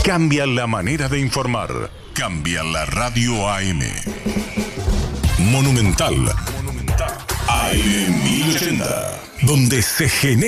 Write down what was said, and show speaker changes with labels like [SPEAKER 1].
[SPEAKER 1] Cambia la manera de informar. Cambia la radio AM. Monumental. AM 1080. Donde se genera